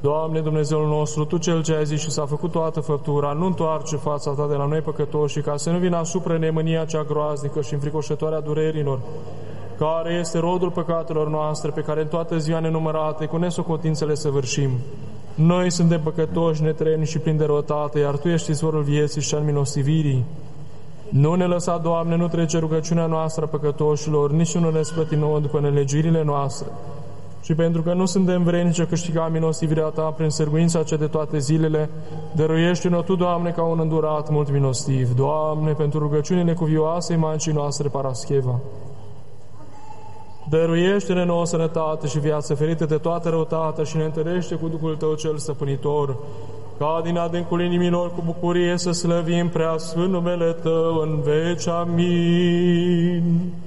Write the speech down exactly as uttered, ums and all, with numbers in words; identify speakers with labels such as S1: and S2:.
S1: Doamne, Dumnezeul nostru, Tu Cel ce ai zis și s-a făcut toată făptura, nu întoarce fața Ta de la noi păcătoși, ca să nu vină asupra ne mânia cea groaznică și înfricoșătoarea durerilor, care este rodul păcatelor noastre, pe care în toată ziua nenumărate, cu nesocotințele săvârșim. Noi suntem păcătoși, netreni și plini de răutate, iar Tu ești izvorul vieții și al milostivirii. Nu ne lăsa, Doamne, nu trece rugăciunea noastră păcătoșilor, nici nu ne splăti nouă după nelegiurile noastre. Și pentru că nu suntem vrednici să câștigăm milostivirea Ta prin sârguința cea de toate zilele, dăruiește-ne Tu, Doamne, ca un îndurat mult milostiv. Doamne, pentru rugăciunile cuvioase Maicii noastre Parascheva, dăruiește-ne nouă sănătate și viață ferită de toată răutatea și ne întărește cu Duhul Tău cel stăpânitor, ca din adâncul inimilor cu bucurie să slăvim prea sfânt numele Tău în veci. Amin.